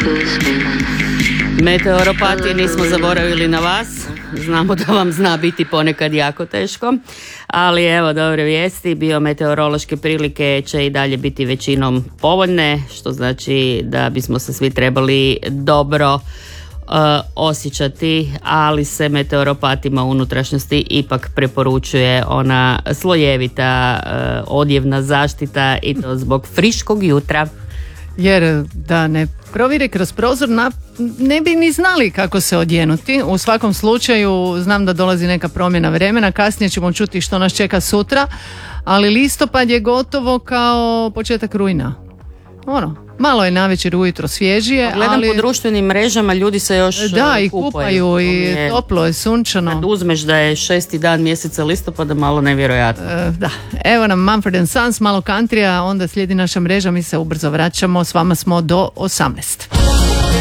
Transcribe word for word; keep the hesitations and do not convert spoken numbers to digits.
Meteoropati, nismo zaboravili na vas. Znamo da vam zna biti ponekad jako teško, ali evo, dobre vijesti, biometeorološke prilike će i dalje biti većinom povoljne, što znači da bismo se svi trebali dobro Uh, osjećati, ali se meteoropatima u unutrašnjosti ipak preporučuje ona slojevita uh, odjevna zaštita, i to zbog friškog jutra. Jer da ne provire kroz prozor na, ne bi ni znali kako se odjenuti. U svakom slučaju znam da dolazi neka promjena vremena, kasnije ćemo čuti što nas čeka sutra, ali listopad je gotovo kao početak rujna. Ono, malo je navečer, ujutro svježije. Gledam ali... po društvenim mrežama, ljudi se još da, i kupaju, kupaju i je, toplo je, sunčano. Kad uzmeš da je šesti dan mjeseca listopada, malo nevjerojatno. E, da, evo nam Mumford and Sons, malo countrya, onda slijedi naša mreža, mi se ubrzo vraćamo, s vama smo do osamnaest.